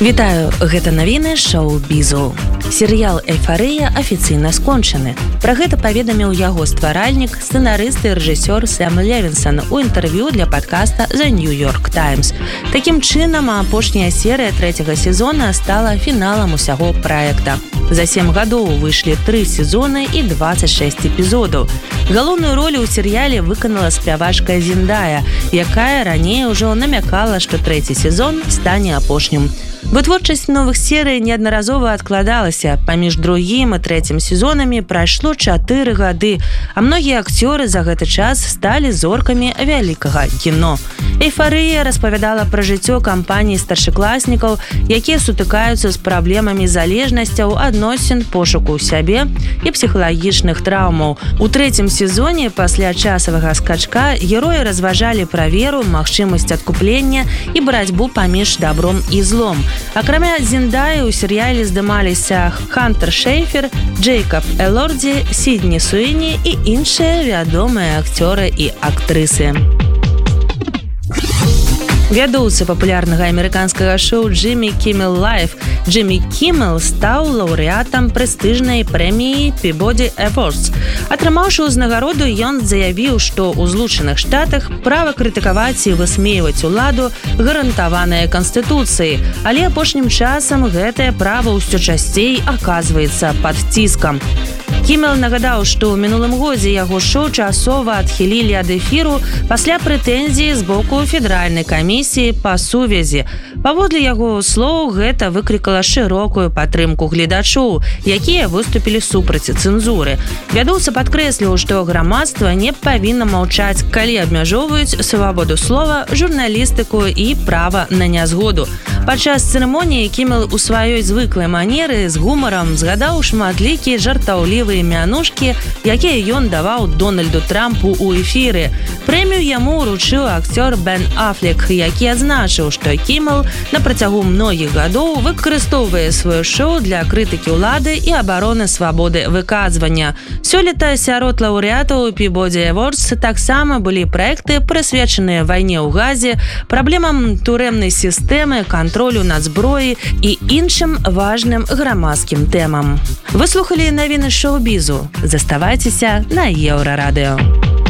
Вітаю, гэта навіны шоу-бізу. Серыял «Эйфарыя» афіцыйна скончаны. Пра гэта паведаміў яго стваральнік, сцэнарыст і рэжысёр Сэм Левінсон у інтэрв'ю для падкаста «The New York Times». Такім чынам, апошняя серыя трэцяга сезона стала фіналам усяго праекта. За 7 гадоў выйшлі 3 сезоны і 26 эпізодаў. Галоўную ролю ў серыяле выканала спявачка Зендая, якая раней ужо намякала, што трэці сезон стане апошнім. Вытворчасць новых серый неаднаразова адкладалася. Паміж другім і трэцім сезонамі прайшло 4 гады, а многія акцёры за гэты час сталі зоркамі вялікага кіно. «Эйфарыя» распавядала пра жыццё кампаніі старшакласнікаў, якія сутыкаюцца з праблемамі залежнасцяў, адносін, пошуку сябе і псіхалагічных траўмаў. У трэцім сезоне пасля часавага скачка героі разважалі пра веру, магчымасць адкуплення і барацьбу паміж дабром і злом. Акрамя Зендаі ў серыяле здымаліся Хантер Шэйфер, Джейкаб Элордзі, Сідні Суіні і іншыя вядомыя акцёры і актрысы. Вядоўца папулярнага амерыканскага шоу «Джиммі Кіммел Лайв» Джиммі Кіммел стаў лаўрэатам прэстыжнай прэміі Peabody Awards. Атрымаўшы ўзнагароду, ён заявіў, што ў Злучаных Штатах права крытыкаваць і высмейваць уладу гарантаванае Канстытуцыяй, але апошнім часам гэтае права ўсё часцей аказваецца пад ціскам. Кіммел нагадаў, што ў мінулым годзе яго шоу часова адхілілі ад эфіру пасля прэтэнзіі з боку федэральнай камісіі па сувязі. Паводле яго слоў, гэта выклікала шырокую падтрымку гледачоў, якія выступілі супраць цэнзуры. Вядоўца падкрэсліў, што грамадства не павінна маўчаць, калі абмяжоўваюць свабоду слова, журналістыку і права на нязгоду. Падчас цырымоніі Кіммел у сваёй звыклай манеры з гумарам згадаў шматлікія жартаўлівыя мянушкі, якія ён даваў Дональду Трампу ў эфіры. Прэмію яму ўручыў акцёр Бен Аффлек, які адзначыў, што Кіммел на працягу многіх гадоў выкарыстоўвае сваё шоу для крытыкі ўлады і абароны свабоды выказвання. Сёлета сярод лаўрэатаў Peabody Awards таксама былі праекты, прысвечаныя вайне ў Газе, праблемам турэмнай сістэмы, кантролю над зброяй і іншым важным грамадскім тэмам. Вы слухалі навіны шоу-бізу. Заставайцеся на Еўрарадыё.